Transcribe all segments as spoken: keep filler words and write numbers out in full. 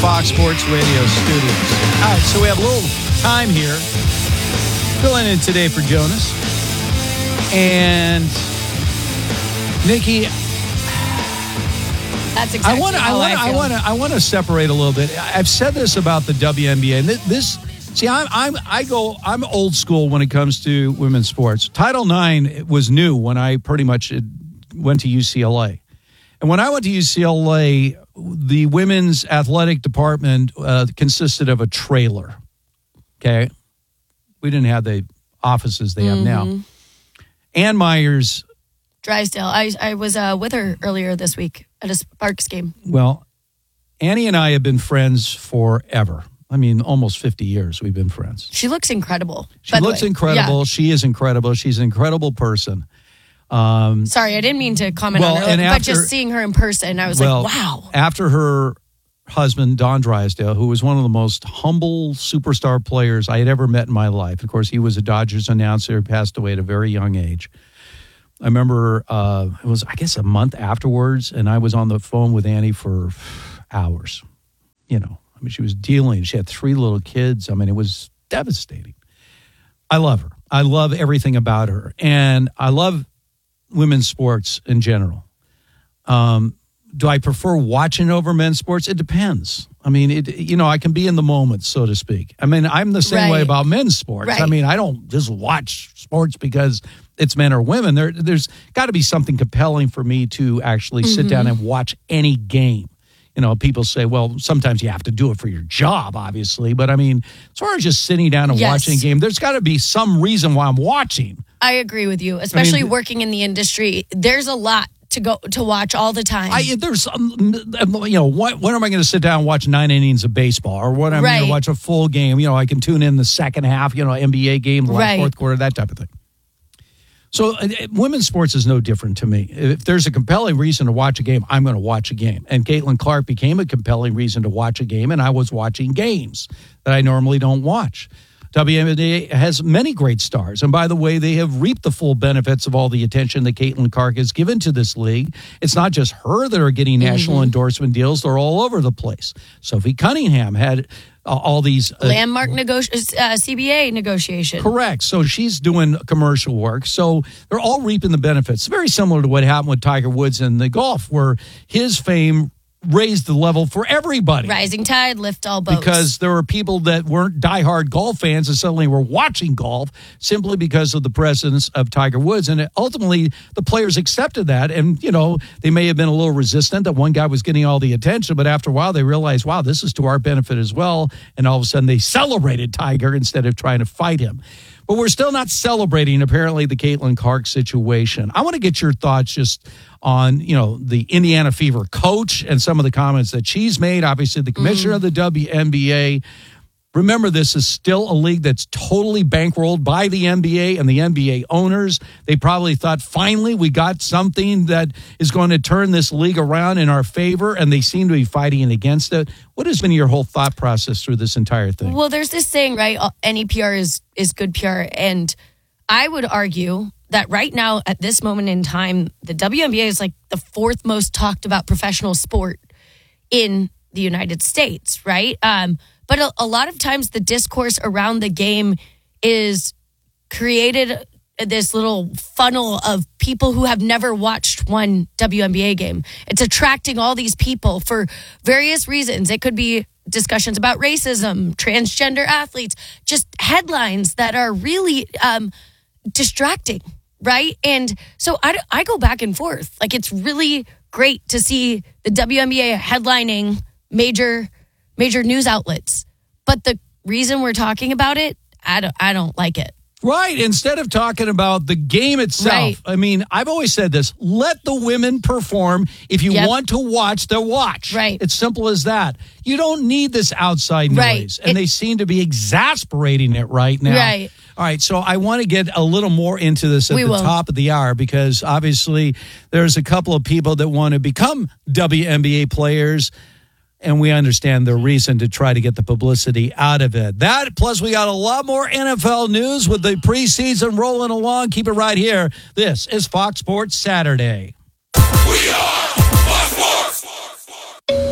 Fox Sports Radio studios. All right, so we have a little time here. Filling in today for Jonas. And Nikki, that's exactly I want to. I want. I I want to. I want to separate a little bit. I've said this about the W N B A. And this, see, I'm. I'm. I go. I'm old school when it comes to women's sports. Title nine was new when I pretty much went to U C L A, and when I went to U C L A, the women's athletic department uh, consisted of a trailer. Okay, we didn't have the offices they have mm-hmm. now. Ann Myers. Drysdale. I I was uh, with her earlier this week at a Sparks game. Well, Annie and I have been friends forever. I mean, almost fifty years we've been friends. She looks incredible. She looks incredible. Yeah. She is incredible. She's an incredible person. Um, Sorry, I didn't mean to comment well, on her, and but after, just seeing her in person, I was well, like, wow. After her husband, Don Drysdale, who was one of the most humble superstar players I had ever met in my life. Of course, he was a Dodgers announcer, passed away at a very young age. I remember uh, it was, I guess, a month afterwards, and I was on the phone with Annie for hours. You know, I mean, she was dealing. She had three little kids. I mean, it was devastating. I love her. I love everything about her, and I love women's sports in general. Um, do I prefer watching over men's sports? It depends. I mean, it. You know, I can be in the moment, so to speak. I mean, I'm the same right. way about men's sports. Right. I mean, I don't just watch sports because it's men or women. There, there's got to be something compelling for me to actually sit mm-hmm. down and watch any game. You know, people say, well, sometimes you have to do it for your job, obviously. But I mean, as far as just sitting down and yes. watching a game, there's got to be some reason why I'm watching. I agree with you, especially I mean, working in the industry. There's a lot to go to watch all the time. I, there's, um, you know, what, when am I going to sit down and watch nine innings of baseball, or when am I right. going to watch a full game? You know, I can tune in the second half, you know, N B A game, the right. fourth quarter, that type of thing. So uh, women's sports is no different to me. If there's a compelling reason to watch a game, I'm going to watch a game. And Caitlin Clark became a compelling reason to watch a game, and I was watching games that I normally don't watch. W N B A has many great stars. And by the way, they have reaped the full benefits of all the attention that Caitlin Clark has given to this league. It's not just her that are getting national mm-hmm. endorsement deals. They're all over the place. Sophie Cunningham had uh, all these... Uh, Landmark negoti- uh, C B A negotiation. Correct. So she's doing commercial work. So they're all reaping the benefits. Very similar to what happened with Tiger Woods in the golf, where his fame raised the level for everybody. Rising tide, lift all boats. Because there were people that weren't diehard golf fans and suddenly were watching golf simply because of the presence of Tiger Woods. And ultimately, the players accepted that. And, you know, they may have been a little resistant that one guy was getting all the attention, but after a while, they realized, wow, this is to our benefit as well. And all of a sudden, they celebrated Tiger instead of trying to fight him. But we're still not celebrating, apparently, the Caitlin Clark situation. I want to get your thoughts just on, you know, the Indiana Fever coach and some of the comments that she's made. Obviously, the commissioner mm. of the W N B A. Remember, this is still a league that's totally bankrolled by the N B A and the N B A owners. They probably thought, finally, we got something that is going to turn this league around in our favor, and they seem to be fighting against it. What has been your whole thought process through this entire thing? Well, there's this saying, right? Any P R is, is good P R. And I would argue that right now, at this moment in time, the W N B A is like the fourth most talked about professional sport in the United States, right? Um, but a, a lot of times the discourse around the game is created this little funnel of people who have never watched one W N B A game. It's attracting all these people for various reasons. It could be discussions about racism, transgender athletes, just headlines that are really um, distracting, right? And so I, I go back and forth. Like, it's really great to see the W N B A headlining major major news outlets. But the reason we're talking about it, I don't, I don't like it. Right. Instead of talking about the game itself. Right. I mean, I've always said this. Let the women perform. If you yep. want to watch, they'll watch. Right. It's simple as that. You don't need this outside noise. Right. And it, they seem to be exasperating it right now. Right. All right. So I want to get a little more into this at we the will. top of the hour, because obviously there's a couple of people that want to become W N B A players. And we understand the reason to try to get the publicity out of it. That, plus we got a lot more N F L news with the preseason rolling along. Keep it right here. This is Fox Sports Saturday. We are Fox Sports.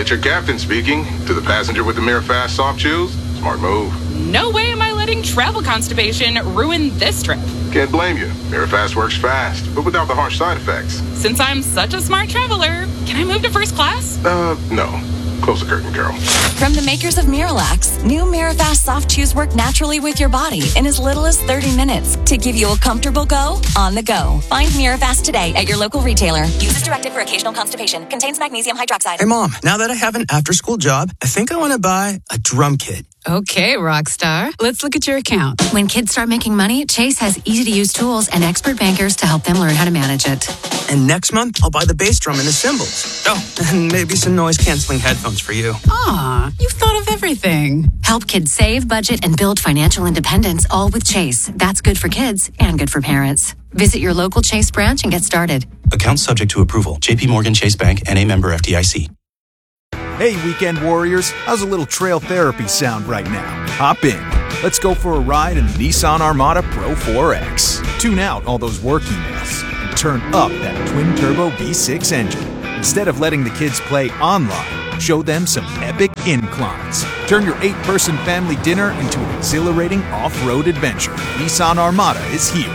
It's your captain speaking. To the passenger with the Mirror Fast soft chews, smart move. No way am I letting travel constipation ruin this trip. Can't blame you. Mirror Fast works fast, but without the harsh side effects. Since I'm such a smart traveler, can I move to first class? Uh, no. Close the curtain, Carol. From the makers of Miralax, new Mirafast soft chews work naturally with your body in as little as thirty minutes to give you a comfortable go on the go. Find Mirafast today at your local retailer. Use as directed for occasional constipation. Contains magnesium hydroxide. Hey, Mom, now that I have an after-school job, I think I want to buy a drum kit. Okay, Rockstar. Let's look at your account. When kids start making money, Chase has easy-to-use tools and expert bankers to help them learn how to manage it. And next month, I'll buy the bass drum and the cymbals. Oh, and maybe some noise-canceling headphones for you. Aw, you've thought of everything. Help kids save, budget, and build financial independence, all with Chase. That's good for kids and good for parents. Visit your local Chase branch and get started. Account subject to approval. J P Morgan Chase Bank, N A member F D I C. Hey, weekend warriors, how's a little trail therapy sound right now? Hop in. Let's go for a ride in the Nissan Armada Pro four X. Tune out all those work emails and turn up that twin-turbo V six engine. Instead of letting the kids play online, show them some epic inclines. Turn your eight-person family dinner into an exhilarating off-road adventure. Nissan Armada is here.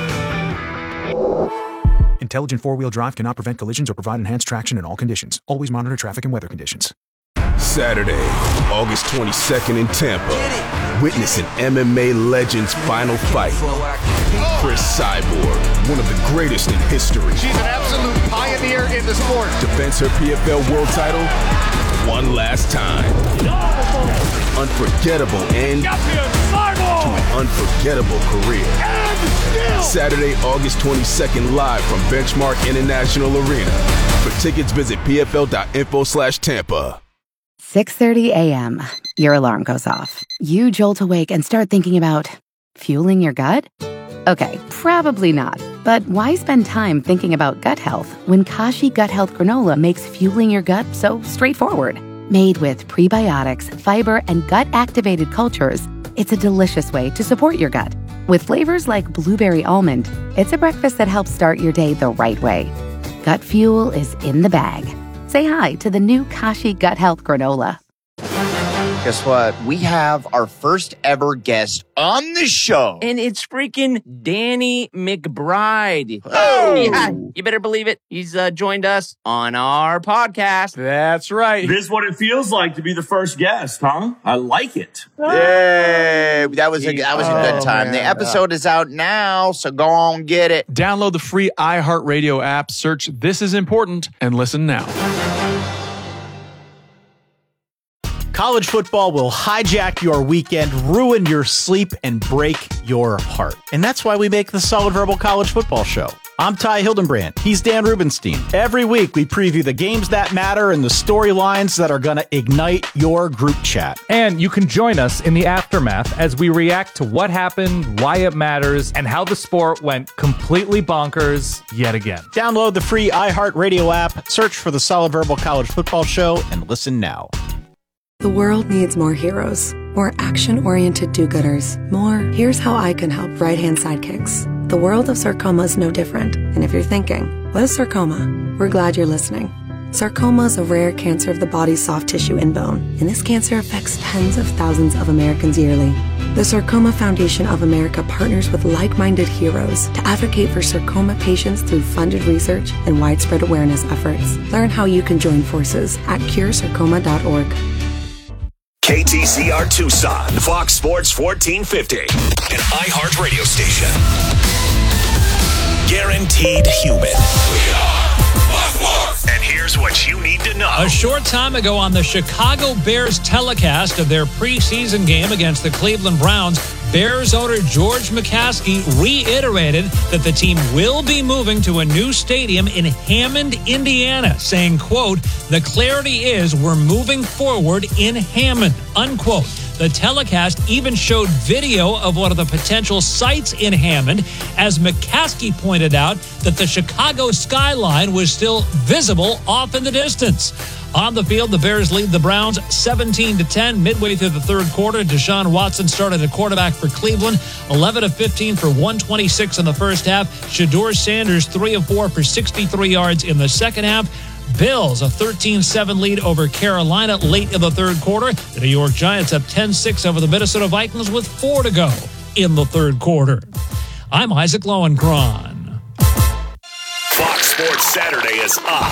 Intelligent four-wheel drive cannot prevent collisions or provide enhanced traction in all conditions. Always monitor traffic and weather conditions. Saturday, August twenty-second in Tampa. Witness an M M A legend's final fight. Chris Cyborg, one of the greatest in history. She's an absolute pioneer in the sport. Defends her P F L world title one last time. Unforgettable end to an unforgettable career. Saturday, August twenty-second, live from Benchmark International Arena. For tickets, visit pfl.info slash Tampa. six thirty a.m. Your alarm goes off. You jolt awake and start thinking about fueling your gut? Okay, probably not. But why spend time thinking about gut health when Kashi Gut Health Granola makes fueling your gut so straightforward? Made with prebiotics, fiber, and gut-activated cultures, it's a delicious way to support your gut. With flavors like blueberry almond, it's a breakfast that helps start your day the right way. Gut fuel is in the bag. Say hi to the new Kashi Gut Health Granola. Guess what? We have our first ever guest on the show. And it's freaking Danny McBride. Oh! Yeah, you better believe it. He's uh, joined us on our podcast. That's right. This is what it feels like to be the first guest, huh? I like it. Yay! That was a, that was a good time. Oh, the episode is out now, so go on, get it. Download the free iHeartRadio app, search This Is Important, and listen now. College football will hijack your weekend, ruin your sleep, and break your heart. And that's why we make the Solid Verbal College Football Show. I'm Ty Hildenbrand. He's Dan Rubenstein. Every week, we preview the games that matter and the storylines that are going to ignite your group chat. And you can join us in the aftermath as we react to what happened, why it matters, and how the sport went completely bonkers yet again. Download the free iHeartRadio app, search for the Solid Verbal College Football Show, and listen now. The world needs more heroes, more action-oriented do-gooders, more here's how I can help right-hand sidekicks. The world of sarcoma is no different. And if you're thinking, what is sarcoma? We're glad you're listening. Sarcoma is a rare cancer of the body's soft tissue and bone, and this cancer affects tens of thousands of Americans yearly. The Sarcoma Foundation of America partners with like-minded heroes to advocate for sarcoma patients through funded research and widespread awareness efforts. Learn how you can join forces at cure sarcoma dot org. K T C R Tucson, Fox Sports fourteen fifty, an iHeart radio station. Guaranteed human. We are Fox. And here's what you need to know. A short time ago on the Chicago Bears telecast of their preseason game against the Cleveland Browns, Bears owner George McCaskey reiterated that the team will be moving to a new stadium in Hammond, Indiana, saying, quote, the clarity is we're moving forward in Hammond, unquote. The telecast even showed video of one of the potential sites in Hammond, as McCaskey pointed out that the Chicago skyline was still visible off in the distance. On the field, the Bears lead the Browns seventeen to ten. Midway through the third quarter, Deshaun Watson started at quarterback for Cleveland, eleven of fifteen for one twenty-six in the first half. Shedeur Sanders, three of four for sixty-three yards in the second half. Bills, a thirteen seven lead over Carolina late in the third quarter. The New York Giants up ten six over the Minnesota Vikings with four to go in the third quarter. I'm Isaac Lowenkron. Fox Sports Saturday is up.